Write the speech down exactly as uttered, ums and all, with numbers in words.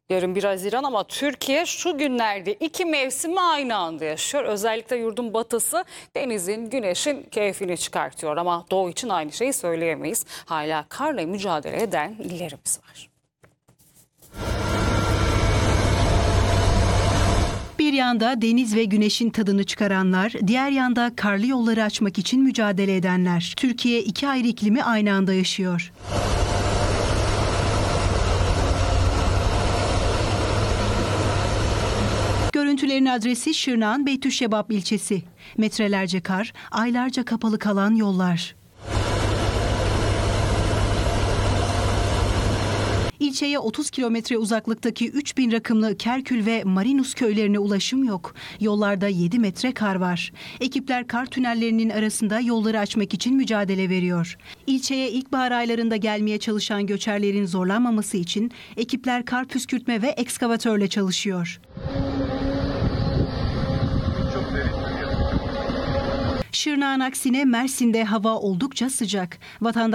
Yarın bir Haziran ama Türkiye şu günlerde iki mevsimi aynı anda yaşıyor. Özellikle yurdun batısı denizin, güneşin keyfini çıkartıyor. Ama doğu için aynı şeyi söyleyemeyiz. Hala karla mücadele eden illerimiz var. Bir yanda deniz ve güneşin tadını çıkaranlar, diğer yanda karlı yolları açmak için mücadele edenler. Türkiye iki ayrı iklimi aynı anda yaşıyor. Görüntülerin adresi Şırnak'ın Beytüşşebap ilçesi. Metrelerce kar, aylarca kapalı kalan yollar. İlçeye otuz kilometre uzaklıktaki üç bin rakımlı Kerkül ve Marinus köylerine ulaşım yok. Yollarda yedi metre kar var. Ekipler kar tünellerinin arasında yolları açmak için mücadele veriyor. İlçeye ilkbahar aylarında gelmeye çalışan göçerlerin zorlanmaması için ekipler kar püskürtme ve ekskavatörle çalışıyor. Şırnak'ın aksine Mersin'de hava oldukça sıcak. Vatandaş